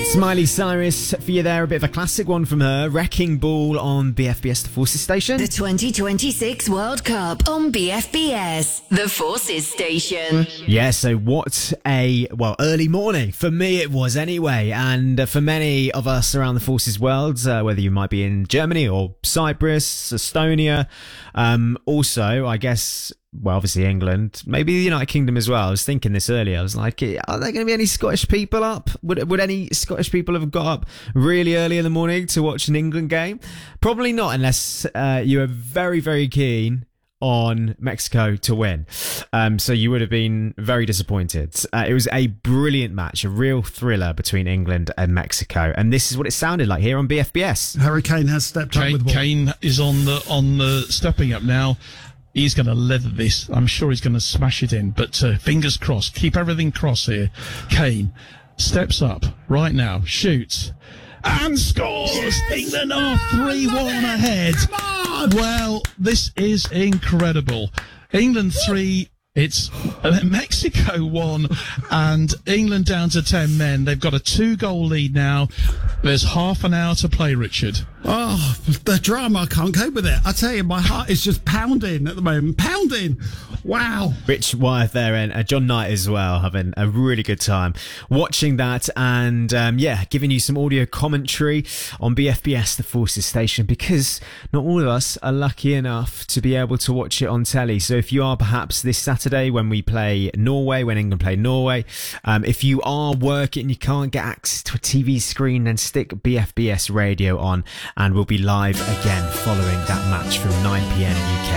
It's Miley Cyrus for you there, a bit of a classic one from her, Wrecking Ball on BFBS The Forces Station. The 2026 World Cup on BFBS, The Forces Station. Yeah, so what a, early morning. For me it was anyway, and for many of us around the Forces world, whether you might be in Germany or Cyprus, Estonia, also, I guess, obviously England, maybe the United Kingdom as well. I was thinking this earlier. I was like, are there going to be any Scottish people up? Would any Scottish people have got up really early in the morning to watch an England game? Probably not, unless you were very, very keen on Mexico to win. So you would have been very disappointed. It was a brilliant match, a real thriller between England and Mexico. And this is what it sounded like here on BFBS. Harry Kane has stepped up with the ball. Kane is on the stepping up now. He's going to leather this. I'm sure he's going to smash it in. But fingers crossed. Keep everything crossed here. Kane steps up right now, shoots, and scores! Yes! England are 3-1 ahead. Come on! Well, this is incredible. England 3... It's Mexico 1 and England down to 10 men. They've got a 2-goal lead now. There's half an hour to play, Richard. Oh, the drama, I can't cope with it. I tell you, my heart is just pounding at the moment. Pounding. Wow. Rich Wyeth there and John Knight as well, having a really good time watching that and, giving you some audio commentary on BFBS, the Forces Station, because not all of us are lucky enough to be able to watch it on telly. So if you are perhaps this Saturday when we play Norway, when England play Norway, if you are working and you can't get access to a TV screen, then stick BFBS radio on and we'll be live again following that match from 9 p.m. UK